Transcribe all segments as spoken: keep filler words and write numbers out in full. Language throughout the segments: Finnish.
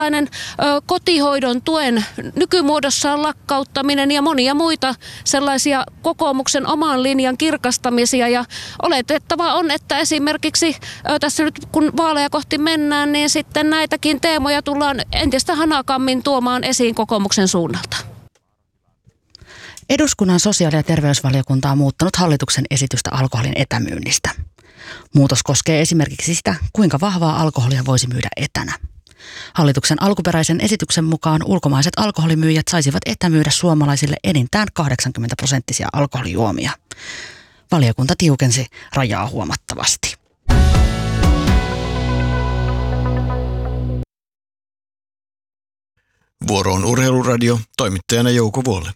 Kotihoidon tuen nykymuodossaan lakkauttaminen ja monia muita sellaisia kokoomuksen oman linjan kirkastamisia. Ja oletettava on, että esimerkiksi tässä nyt kun vaaleja kohti mennään, niin sitten näitäkin teemoja tullaan entistä hanakammin tuomaan esiin kokoomuksen suunnalta. Eduskunnan sosiaali- ja terveysvaliokunta on muuttanut hallituksen esitystä alkoholin etämyynnistä. Muutos koskee esimerkiksi sitä, kuinka vahvaa alkoholia voisi myydä etänä. Hallituksen alkuperäisen esityksen mukaan ulkomaiset alkoholimyyjät saisivat etämyydä suomalaisille enintään kahdeksankymmentä prosenttisia alkoholijuomia. Valiokunta tiukensi rajaa huomattavasti. Vuoro on Urheiluradio, toimittajana Jouko Vuolle.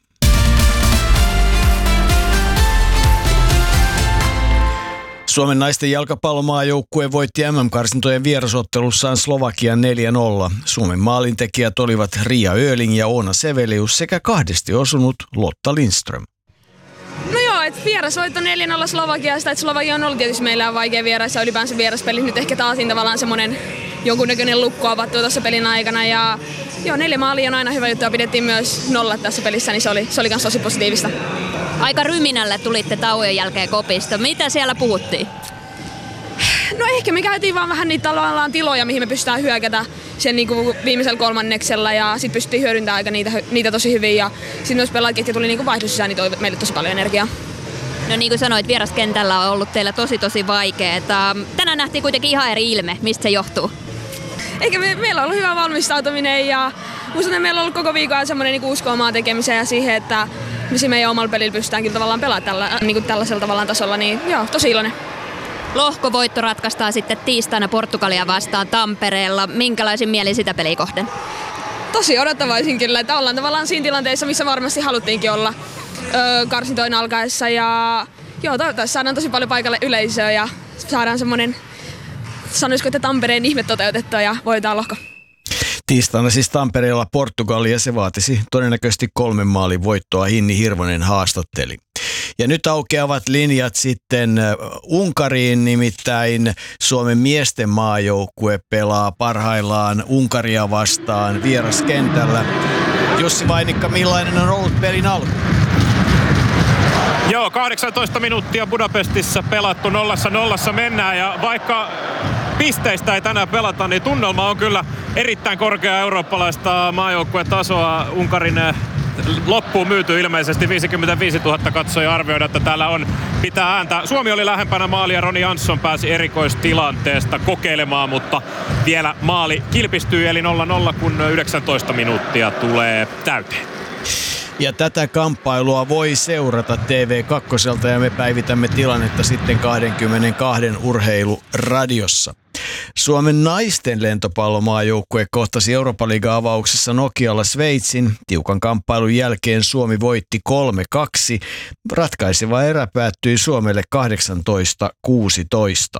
Suomen naisten jalkapallomaajoukkue voitti M M-karsintojen vierasottelussaan Slovakian neljä nolla. Suomen maalintekijät olivat Ria Öling ja Oona Sevelius sekä kahdesti osunut Lotta Lindström. No joo, että vierasvoitto neljä nolla Slovakiasta, että Slovakia on ollut tietysti meillä vaikea vieras ja ylipäänsä vieraspeli. Nyt ehkä taasin tavallaan semmoinen jonkunnäköinen lukko avattu tuossa pelin aikana ja joo, neljä maalia on aina hyvä juttu ja pidettiin myös nollat tässä pelissä, niin se oli, se oli myös tosi positiivista. Aika ryminälle tulitte tauon jälkeen kopista. Mitä siellä puhuttiin? No ehkä me käytiin vaan vähän niitä tavallaan tiloja, mihin me pystytään hyökätä sen niin kuin viimeisellä kolmanneksella ja sitten pystyttiin hyödyntämään aika niitä, niitä tosi hyvin ja sitten myös pelaajat, ketkä tuli niin vaihdos sisään, niin toi meille tosi paljon energiaa. No niin kuin sanoit, vieraskentällä on ollut teillä tosi tosi vaikeaa. Tänään nähtiin kuitenkin ihan eri ilme. Mistä se johtuu? Eikä me, meillä on ollut hyvä valmistautuminen ja musta, että meillä on ollut koko viikon semmoinen niin usko omaan tekemiseen ja siihen, että me meidän omalla pelillä pystytään kyllä tavallaan pelaamaan tällä, niin kuin tällaisella tavallaan tasolla, niin joo, tosi iloinen. Lohkovoitto ratkaistaan sitten tiistaina Portugalia vastaan Tampereella. Minkälaisin mielin sitä peliä kohden? Tosi odottavaisin kyllä, että ollaan tavallaan siinä tilanteessa, missä varmasti haluttiinkin olla öö, karsintojen alkaessa. Ja joo, toivottavasti saadaan tosi paljon paikalle yleisöä ja saadaan semmoinen, sanoisiko, että Tampereen ihme toteutettua ja voitetaan lohko. Tiistaina siis Tampereella Portugalia, se vaatisi todennäköisesti kolmen maalin voittoa. Hinni Hirvonen haastatteli. Ja nyt aukeavat linjat sitten Unkariin, nimittäin Suomen miesten maajoukkue pelaa parhaillaan Unkaria vastaan vieraskentällä. Jussi Vainikka, millainen on ollut pelin alku? Joo, kahdeksantoista minuuttia Budapestissa pelattu, nollassa nollassa mennään ja vaikka pisteistä ei tänään pelata, niin tunnelma on kyllä erittäin korkea eurooppalaista maajoukkuetasoa. Unkarin loppuun myyty ilmeisesti viisikymmentäviisituhatta katsoja arvioida, että täällä on pitää ääntä. Suomi oli lähempänä maalia, Roni Jansson pääsi erikoistilanteesta kokeilemaan, mutta vielä maali kilpistyy eli nolla nolla, kun yhdeksäntoista minuuttia tulee täyteen. Ja tätä kamppailua voi seurata T V kaksi ja me päivitämme tilannetta sitten kaksikymmentäkaksi urheiluradiossa. Suomen naisten lentopallomaajoukkue kohtasi Eurooppa-liiga-avauksessa Nokialla Sveitsin. Tiukan kamppailun jälkeen Suomi voitti kolme kaksi. Ratkaiseva erä päättyi Suomelle kahdeksantoista kuusitoista.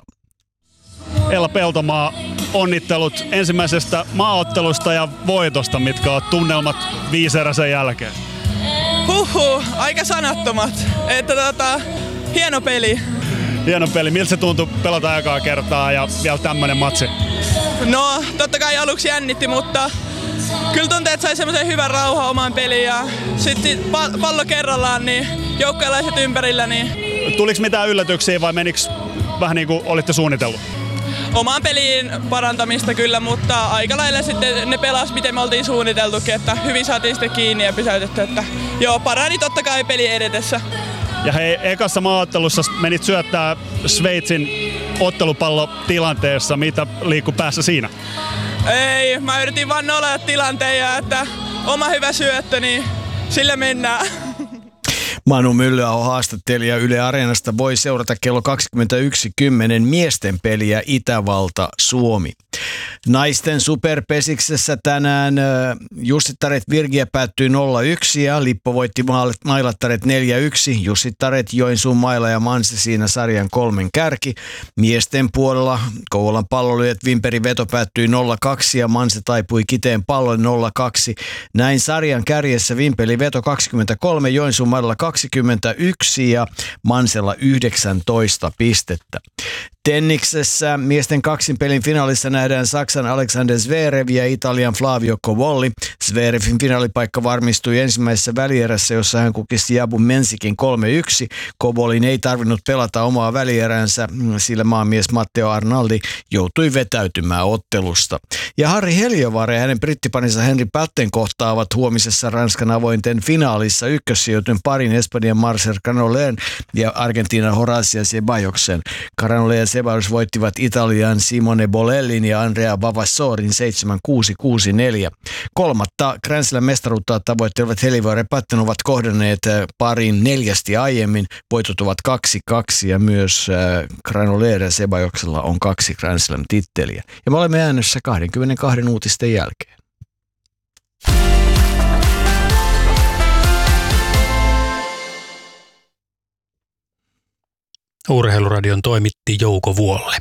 Ella Peltomaa, onnittelut ensimmäisestä maaottelusta ja voitosta, mitkä on tunnelmat viiseräsen jälkeen. Huhhuh, aika sanattomat. Että tota, hieno peli. Hieno peli. Miltä se tuntui pelata ekaa kertaa ja vielä tämmönen matsi? No, totta kai aluksi jännitti, mutta kyllä tuntuu, että sai semmoisen hyvän rauhan omaan peliin ja sitten pallo kerrallaan, niin joukkueelaiset ympärillä. Niin... Tuliko mitään yllätyksiä vai meniks vähän niin kuin olitte suunnitellut? Omaan peliin parantamista kyllä, mutta aika lailla sitten ne pelas, miten me oltiin suunniteltukin, että hyvin saatiin sitten kiinni ja pysäytetty, että joo, parani totta kai peli edetessä. Ja hei, ekassa maaottelussa menit syöttää Sveitsin ottelupallotilanteessa, mitä liikkui päässä siinä? Ei, mä yritin vaan nollata tilanteen ja että oma hyvä syöttö, niin sillä mennään. Manu Myllyaho haastattelija Yle Areenasta voi seurata kello kaksikymmentäyksi kymmenen miesten peliä Itävalta-Suomi. Naisten superpesiksessä tänään Jussittaret Virgia päättyi nolla yksi ja Lippo voitti Mailattaret neljä yksi. Jussittaret, Joensuun Maila ja Manse siinä sarjan kolmen kärki. Miesten puolella Kouvolan Pallolyöt Vimperi veto päättyi nolla kaksi ja Manse taipui Kiteen Pallon nolla kaksi. Näin sarjan kärjessä Vimpeli veto kaksikymmentäkolme, Joensuun Mailalla kaksikymmentäyksi ja Mansella yhdeksäntoista pistettä. Tenniksessä miesten kaksin pelin finaalissa nähdään Saksan Alexander Zverev ja Italian Flavio Cobolli. Zverevin finaalipaikka varmistui ensimmäisessä välierässä, jossa hän kukisti Jabu Mensikin kolme yksi. Cobollin ei tarvinnut pelata omaa välieränsä, sillä maanmies Matteo Arnaldi joutui vetäytymään ottelusta. Ja Harri Heliövaara ja hänen brittiparinsa Henry Patten kohtaavat huomisessa Ranskan avointen finaalissa ykkössijoitun parin Espanjan Marcel Granollers ja Argentiinan Horacio Ceballosen. Granollers ja Ceballos voittivat Italian Simone Bolellin ja Andrea Vavassorin seitsemän kuusi kuusi neljä. Kolmatta Grand Slam mestaruutta tavoittelevat Heliövaara ja Patten ovat kohdanneet parin neljästi aiemmin. Voitot ovat kaksi kaksi ja myös Granollers ja Ceballosella on kaksi Grand Slam titteliä. Ja me olemme äänessä kaksikymmentäkaksi uutisten jälkeen. Urheiluradion toimitti Jouko Vuolle.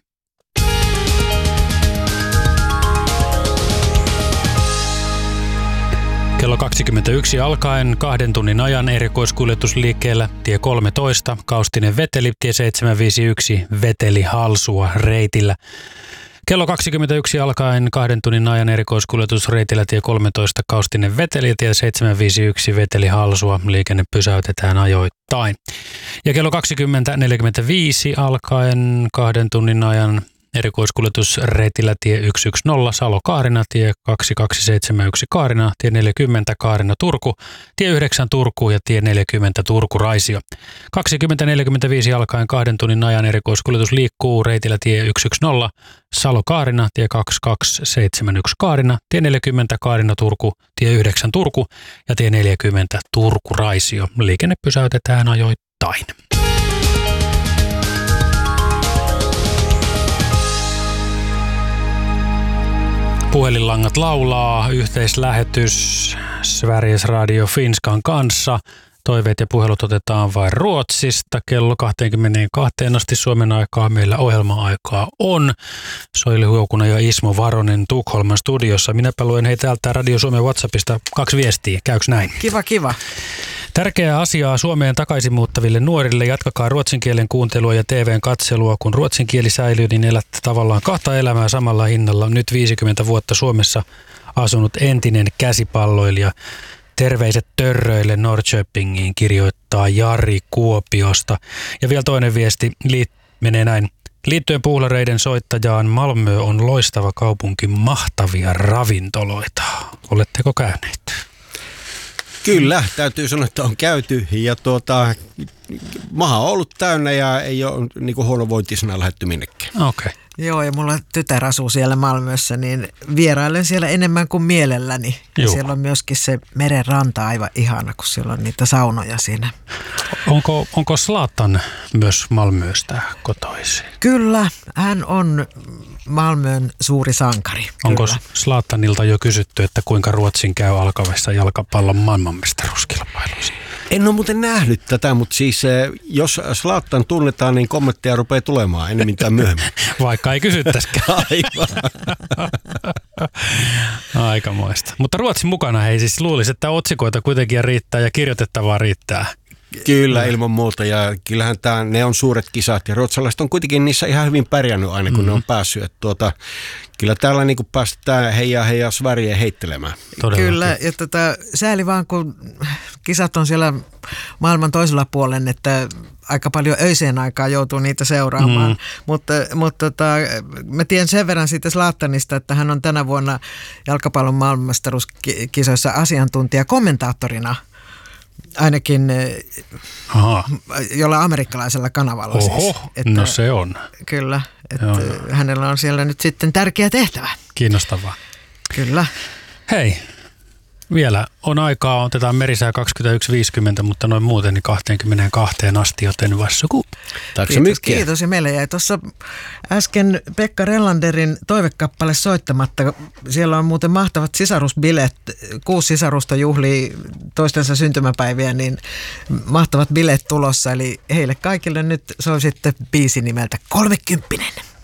Kello kaksikymmentäyksi alkaen kahden tunnin ajan erikoiskuljetusliikkeellä tie kolmetoista, Kaustinen Veteli, tie seitsemänsataaviisikymmentäyksi, Veteli Halsua reitillä. Kello kaksikymmentäyksi alkaen kahden tunnin ajan erikoiskuljetusreitillä tie kolmetoista, Kaustinen Veteli, tie seitsemänsataaviisikymmentäyksi, Veteli Halsua, liikenne pysäytetään ajoittain. Ja kello kaksikymmentä neljäkymmentäviisi alkaen kahden tunnin ajan erikoiskuljetusreitillä tie yksi yksi nolla Salo Kaarina, tie kaksi kaksi seitsemän yksi Kaarina, tie neljäkymmentä Kaarina Turku, tie yhdeksän Turku ja tie neljäkymmentä Turku Raisio. kaksikymmentä neljäkymmentäviisi alkaen kahden tunnin ajan erikoiskuljetus liikkuu reitillä tie yksi yksi nolla Salo Kaarina, tie kaksi kaksi seitsemän yksi Kaarina, tie neljäkymmentä Kaarina Turku, tie yhdeksän Turku ja tie neljäkymmentä Turku Raisio. Liikenne pysäytetään ajoittain. Puhelinlangat laulaa, yhteislähetys Sveriges Radio Finskan kanssa. Toiveet ja puhelut otetaan vain Ruotsista. Kello kaksikymmentäkaksi asti Suomen aikaa meillä ohjelma-aikaa on. Soili Huokuna ja Ismo Varonen Tukholman studiossa. Minäpä luen heitä täältä Radio Suomen WhatsAppista kaksi viestiä. Käyks näin? Kiva, kiva. Tärkeää asiaa Suomeen takaisin muuttaville nuorille. Jatkakaa ruotsin kielen kuuntelua ja T V:n katselua. Kun ruotsin kieli säilyy, niin elätte tavallaan kahta elämää samalla hinnalla. Nyt viisikymmentä vuotta Suomessa asunut entinen käsipalloilija. Terveiset törröille Norrköpingiin, kirjoittaa Jari Kuopiosta. Ja vielä toinen viesti liit- menee näin. Liittyen puhlareiden soittajaan, Malmö on loistava kaupunki, mahtavia ravintoloita. Oletteko käyneet? Kyllä, täytyy sanoa, että on käyty ja tuota, maha on ollut täynnä ja ei ole niin kuin huonovointisena lähdetty minnekään. Okei. Okay. Joo, ja mulla tytär asuu siellä Malmössä, niin vierailen siellä enemmän kuin mielelläni. Ja siellä on myöskin se meren ranta aivan ihana, kun siellä on niitä saunoja siinä. Onko, onko Zlatan myös Malmöstä kotoisin? Kyllä, hän on Malmön suuri sankari. Onko Kyllä. Zlatanilta jo kysytty, että kuinka Ruotsin käy alkavissa jalkapallon maailmanmestaruuskilpailuissa? En ole muuten nähnyt tätä, mutta siis jos Zlatan tunnetaan, niin kommentteja rupeaa tulemaan enemmän tai myöhemmin. Vaikka ei kysyttäisikään. Aivan. Aikamoista. Mutta Ruotsin mukana ei siis luulisi, että otsikoita kuitenkin riittää ja kirjoitettavaa riittää. Kyllä, ilman muuta. Ja kyllähän tää, ne on suuret kisat ja ruotsalaiset on kuitenkin niissä ihan hyvin pärjännyt aina, kun mm-hmm. ne on päässyt. Että tuota, kyllä täällä niin päästetään heijaa heijaa Sverige heittelemään. Todellakin. Kyllä, ja tota, sääli vaan, kun kisat on siellä maailman toisella puolen, että aika paljon öiseen aikaa joutuu niitä seuraamaan. Mm. Mutta, mutta tota, mä tiedän sen verran siitä Zlatanista, että hän on tänä vuonna jalkapallon maailmanmestaruuskisoissa asiantuntija kommentaattorina. Ainakin Aha. jolla amerikkalaisella kanavalla. Oho, siis. Että, no se on. Kyllä, että joo, joo. Hänellä on siellä nyt sitten tärkeä tehtävä. Kiinnostavaa. Kyllä. Hei, vielä on aikaa, otetaan merisää kaksikymmentäyksi viisikymmentä, mutta noin muuten niin kaksikymmentäkaksi asti, joten vassuku. Kiitos, kiitos. Ja meillä jäi tuossa äsken Pekka Relanderin toivekappale soittamatta. Siellä on muuten mahtavat sisarusbileet. Kuusi sisarusta juhlii toistensa syntymäpäiviä, niin mahtavat bileet tulossa. Eli heille kaikille nyt soi sitten biisi nimeltä Kolmekymppinen.